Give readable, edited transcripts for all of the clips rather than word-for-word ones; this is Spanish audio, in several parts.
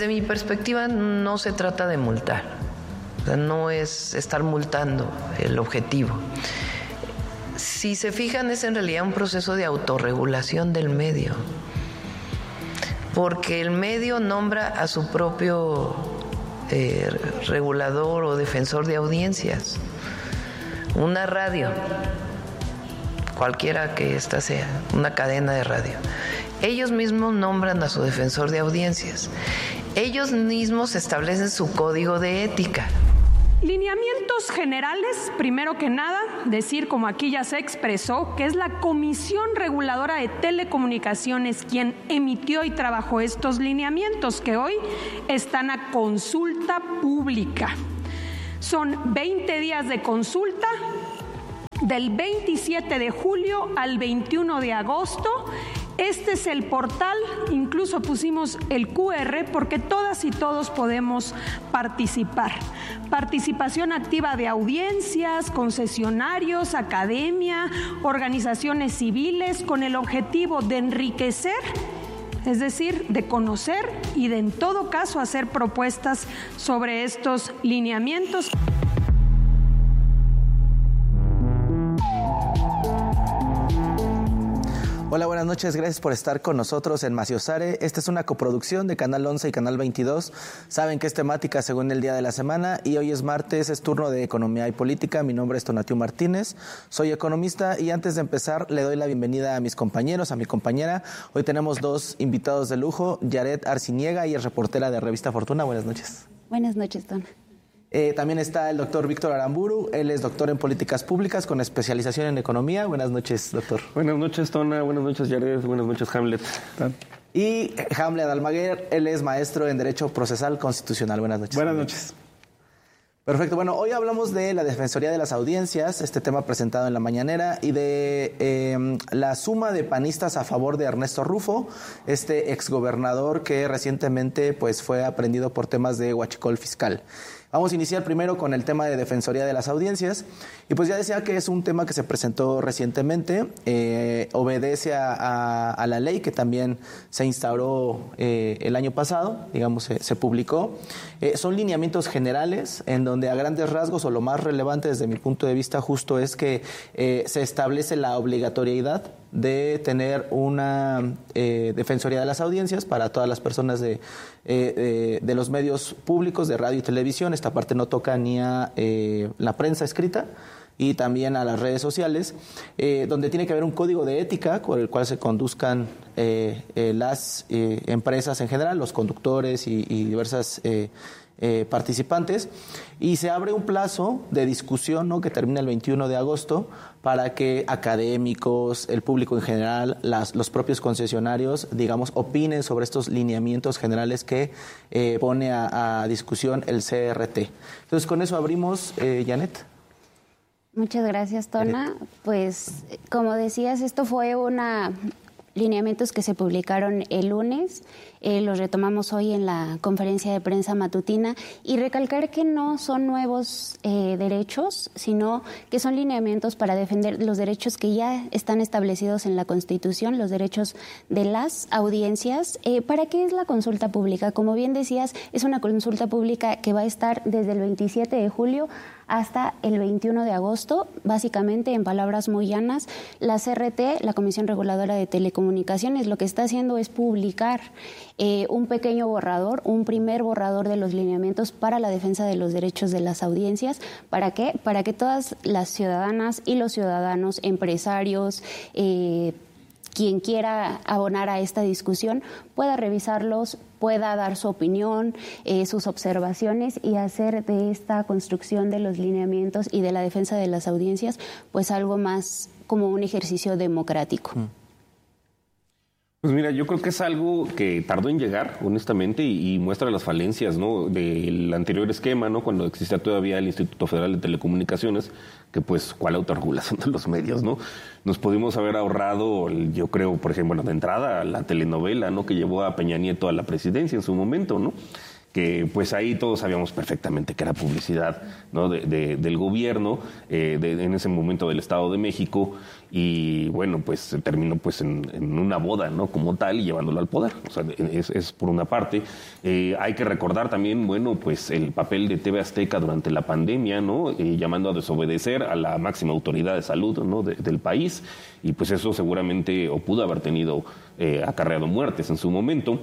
desde mi perspectiva no se trata de multar, o sea, no es estar multando el objetivo. Si se fijan, es en realidad un proceso de autorregulación del medio, porque el medio nombra a su propio regulador o defensor de audiencias. Una radio, cualquiera que ésta sea, una cadena de radio, ellos mismos nombran a su defensor de audiencias. Ellos mismos establecen su código de ética. Lineamientos generales, primero que nada, decir, como aquí ya se expresó, que es la Comisión Reguladora de Telecomunicaciones quien emitió y trabajó estos lineamientos que hoy están a consulta pública. Son 20 días de consulta, del 27 de julio al 21 de agosto. Este es el portal, incluso pusimos el QR porque todas y todos podemos participar. Participación activa de audiencias, concesionarios, academia, organizaciones civiles, con el objetivo de enriquecer, es decir, de conocer y de en todo caso hacer propuestas sobre estos lineamientos. Hola, buenas noches, gracias por estar con nosotros en Maciosare. Esta es una coproducción de Canal 11 y Canal 22. Saben que es temática según el día de la semana y hoy es martes, es turno de Economía y Política. Mi nombre es Tonatiu Martínez, soy economista y antes de empezar le doy la bienvenida a mis compañeros, a mi compañera. Hoy tenemos dos invitados de lujo, Yaret Arciniega, y es reportera de Revista Fortuna. Buenas noches. Buenas noches, Tona. También está el doctor Víctor Aramburu, él es doctor en Políticas Públicas con especialización en Economía. Buenas noches, doctor. Buenas noches, Tona, buenas noches, Yaret, buenas noches, Hamlet. Y Hamlet Almaguer, él es maestro en Derecho Procesal Constitucional. Buenas noches. Buenas noches. Perfecto. Bueno, hoy hablamos de la Defensoría de las Audiencias, este tema presentado en la mañanera, y de la suma de panistas a favor de Ernesto Rufo, este exgobernador que recientemente pues, fue aprehendido por temas de huachicol fiscal. Vamos a iniciar primero con el tema de Defensoría de las Audiencias. Y pues ya decía que es un tema que se presentó recientemente, obedece a la ley que también se instauró el año pasado, digamos, se publicó. Son lineamientos generales en donde a grandes rasgos, o lo más relevante desde mi punto de vista justo, es que se establece la obligatoriedad de tener una Defensoría de las Audiencias para todas las personas de los medios públicos, de radio y televisión. Esta parte no toca ni a la prensa escrita y también a las redes sociales, donde tiene que haber un código de ética con el cual se conduzcan las empresas en general, los conductores y diversas participantes, y se abre un plazo de discusión, ¿no?, que termina el 21 de agosto para que académicos, el público en general, los propios concesionarios, digamos, opinen sobre estos lineamientos generales que pone a discusión el CRT. Entonces, con eso abrimos, Janet. Muchas gracias, Tona. Pues, como decías, esto fue lineamientos que se publicaron el lunes, los retomamos hoy en la conferencia de prensa matutina, y recalcar que no son nuevos derechos, sino que son lineamientos para defender los derechos que ya están establecidos en la Constitución, los derechos de las audiencias. ¿Para qué es la consulta pública? Como bien decías, es una consulta pública que va a estar desde el 27 de julio hasta el 21 de agosto, básicamente, en palabras muy llanas. La CRT, la Comisión Reguladora de Telecomunicaciones, lo que está haciendo es publicar un pequeño borrador, un primer borrador de los lineamientos para la defensa de los derechos de las audiencias. ¿Para qué? Para que todas las ciudadanas y los ciudadanos, empresarios, quien quiera abonar a esta discusión, pueda revisarlos, pueda dar su opinión, sus observaciones, y hacer de esta construcción de los lineamientos y de la defensa de las audiencias pues algo más como un ejercicio democrático. Pues mira, yo creo que es algo que tardó en llegar, honestamente, y muestra las falencias, ¿no?, del anterior esquema, ¿no?, cuando existía todavía el Instituto Federal de Telecomunicaciones, que pues, ¿cuál autorregulación de los medios, no? Nos pudimos haber ahorrado, yo creo, por ejemplo, de entrada, la telenovela, ¿no?, que llevó a Peña Nieto a la presidencia en su momento, ¿no?, que pues ahí todos sabíamos perfectamente que era publicidad, ¿no? del gobierno, en ese momento del Estado de México, y bueno, pues se terminó pues en una boda, ¿no? Como tal, y llevándolo al poder. O sea, es por una parte. Hay que recordar también, bueno, pues el papel de TV Azteca durante la pandemia, ¿no? Llamando a desobedecer a la máxima autoridad de salud, ¿no? del país, y pues eso seguramente o pudo haber tenido acarreado muertes en su momento.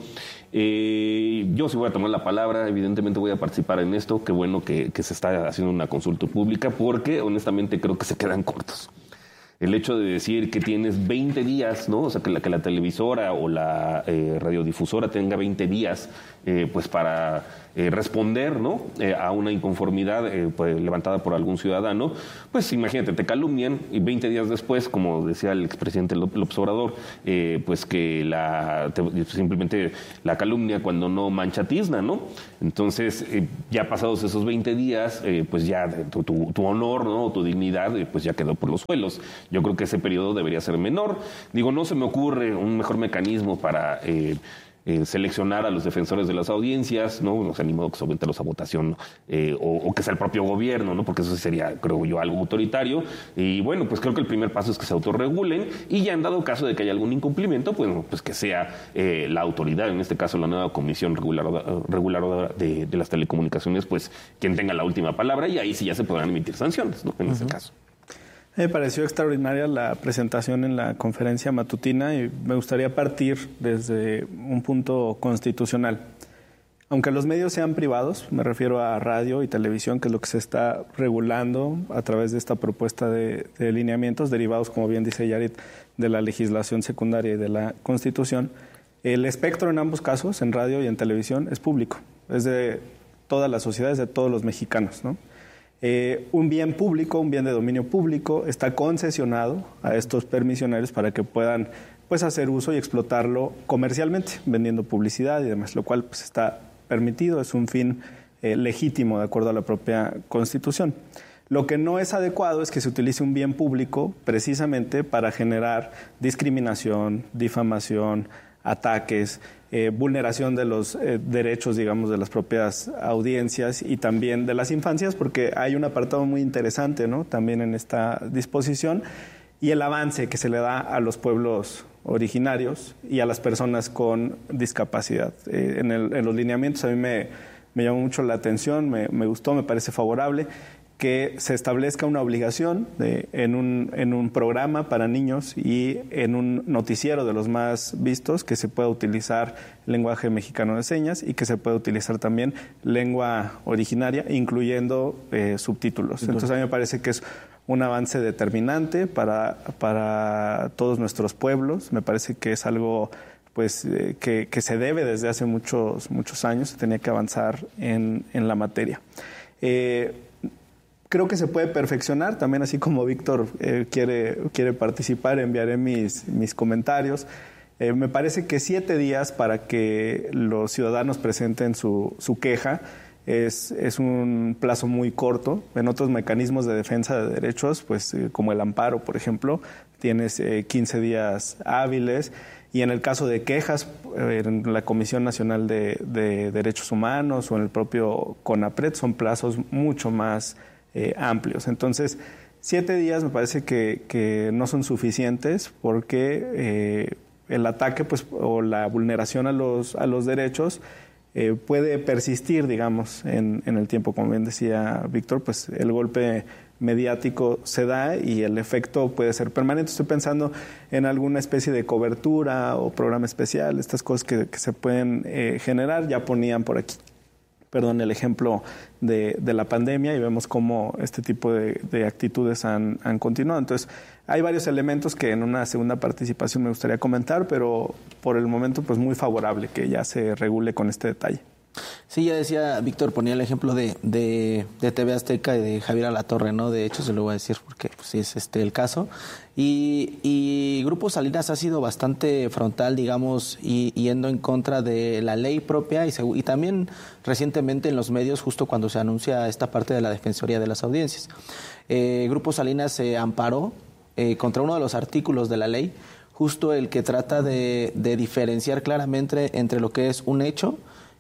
Yo sí voy a tomar la palabra, evidentemente voy a participar en esto. Qué bueno que se está haciendo una consulta pública, porque honestamente creo que se quedan cortos. El hecho de decir que tienes 20 días, ¿no? O sea, que la televisora o la radiodifusora tenga 20 días pues para responder, ¿no? A una inconformidad pues, levantada por algún ciudadano, pues imagínate, te calumnian y 20 días después, como decía el expresidente López Obrador, pues que simplemente la calumnia cuando no mancha tizna, ¿no? Entonces, ya pasados esos 20 días, pues ya tu honor, ¿no? Tu dignidad, pues ya quedó por los suelos. Yo creo que ese periodo debería ser menor. Digo, no se me ocurre un mejor mecanismo para seleccionar a los defensores de las audiencias, ¿no? No sé, ni modo que someterlos a votación o que sea el propio gobierno, ¿no? Porque eso sería, creo yo, algo autoritario. Y bueno, pues creo que el primer paso es que se autorregulen, y ya en dado caso de que haya algún incumplimiento, pues que sea la autoridad, en este caso la nueva Comisión Reguladora de las Telecomunicaciones, pues quien tenga la última palabra, y ahí sí ya se podrán emitir sanciones, ¿no? En ese caso. Me pareció extraordinaria la presentación en la conferencia matutina, y me gustaría partir desde un punto constitucional. Aunque los medios sean privados, me refiero a radio y televisión, que es lo que se está regulando a través de esta propuesta de lineamientos derivados, como bien dice Yarit, de la legislación secundaria y de la Constitución. El espectro en ambos casos, en radio y en televisión, es público, es de todas las sociedades, de todos los mexicanos, ¿no? Un bien público, un bien de dominio público, está concesionado a estos permisionarios para que puedan pues, hacer uso y explotarlo comercialmente, vendiendo publicidad y demás, lo cual pues, está permitido, es un fin legítimo de acuerdo a la propia Constitución. Lo que no es adecuado es que se utilice un bien público precisamente para generar discriminación, difamación, ataques, vulneración de los derechos, digamos, de las propias audiencias y también de las infancias, porque hay un apartado muy interesante, ¿no? También en esta disposición, y el avance que se le da a los pueblos originarios y a las personas con discapacidad. En los lineamientos a mí me llamó mucho la atención, me gustó, me parece favorable que se establezca una obligación en un programa para niños y en un noticiero de los más vistos que se pueda utilizar lenguaje mexicano de señas y que se pueda utilizar también lengua originaria, incluyendo subtítulos. Entonces a mí me parece que es un avance determinante para todos nuestros pueblos. Me parece que es algo pues que se debe desde hace muchos años, se tenía que avanzar en la materia. Creo que se puede perfeccionar, también así como Víctor quiere participar, enviaré mis comentarios. Me parece que 7 días para que los ciudadanos presenten su queja es un plazo muy corto. En otros mecanismos de defensa de derechos, pues como el amparo, por ejemplo, tienes 15 días hábiles. Y en el caso de quejas, en la Comisión Nacional de Derechos Humanos o en el propio CONAPRED, son plazos mucho más amplios. Entonces, 7 días me parece que no son suficientes porque el ataque pues, o la vulneración a los derechos puede persistir, digamos, en el tiempo. Como bien decía Víctor, pues el golpe mediático se da y el efecto puede ser permanente. Estoy pensando en alguna especie de cobertura o programa especial, estas cosas que se pueden generar. Ya ponían por aquí el ejemplo de la pandemia y vemos cómo este tipo de actitudes han continuado. Entonces, hay varios elementos que en una segunda participación me gustaría comentar, pero por el momento pues muy favorable que ya se regule con este detalle. Sí, ya decía Víctor, ponía el ejemplo de TV Azteca y de Javier Alatorre, ¿no? De hecho, se lo voy a decir porque pues, sí es el caso. Y Grupo Salinas ha sido bastante frontal, digamos, y yendo en contra de la ley propia y también recientemente en los medios, justo cuando se anuncia esta parte de la Defensoría de las Audiencias. Grupo Salinas se amparó contra uno de los artículos de la ley, justo el que trata de diferenciar claramente entre lo que es un hecho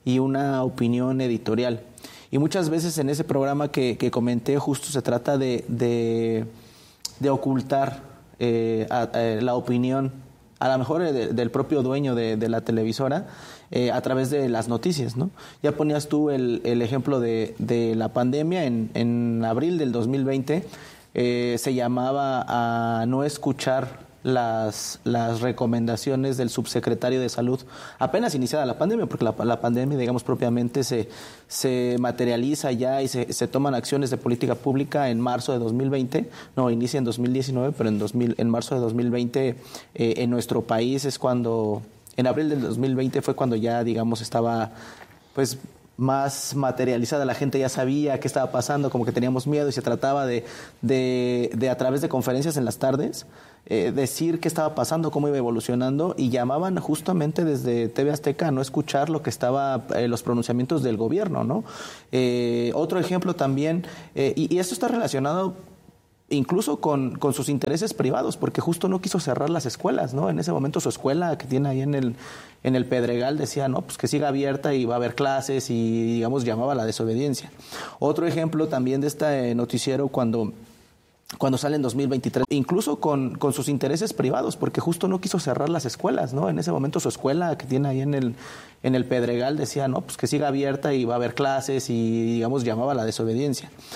y una opinión editorial. Y muchas veces en ese programa que comenté justo se trata de ocultar la opinión, a lo mejor del propio dueño de la televisora, a través de las noticias, ¿no? Ya ponías tú el ejemplo de la pandemia en abril del 2020, se llamaba a no escuchar las recomendaciones del subsecretario de Salud apenas iniciada la pandemia, porque la pandemia, digamos, propiamente se materializa ya y se toman acciones de política pública en marzo de 2020, no, inicia en 2019, pero en marzo de 2020 en nuestro país es cuando, en abril del 2020 fue cuando ya, digamos, estaba pues más materializada, la gente ya sabía qué estaba pasando, como que teníamos miedo y se trataba de a través de conferencias en las tardes, decir qué estaba pasando, cómo iba evolucionando, y llamaban justamente desde TV Azteca a no escuchar lo que estaba, los pronunciamientos del gobierno, ¿no? Otro ejemplo también, y esto está relacionado incluso con sus intereses privados, porque justo no quiso cerrar las escuelas, ¿no? En ese momento su escuela que tiene ahí en el Pedregal decía, no, pues que siga abierta y va a haber clases, y digamos llamaba a la desobediencia. Otro ejemplo también de este noticiero cuando sale en 2023, incluso con sus intereses privados, porque justo no quiso cerrar las escuelas, ¿no? En ese momento su escuela que tiene ahí en el Pedregal decía, no, pues que siga abierta y va a haber clases, y digamos llamaba a la desobediencia.